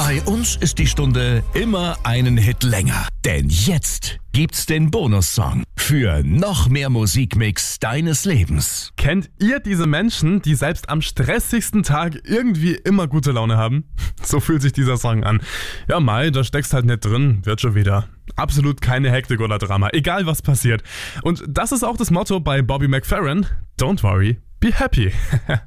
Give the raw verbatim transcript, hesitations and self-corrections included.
Bei uns ist die Stunde immer einen Hit länger. Denn jetzt gibt's den Bonussong für noch mehr Musikmix deines Lebens. Kennt ihr diese Menschen, die selbst am stressigsten Tag irgendwie immer gute Laune haben? So fühlt sich dieser Song an. Ja, Mai, da steckst halt nicht drin, wird schon wieder. Absolut keine Hektik oder Drama, egal was passiert. Und das ist auch das Motto bei Bobby McFerrin. Don't worry, be happy.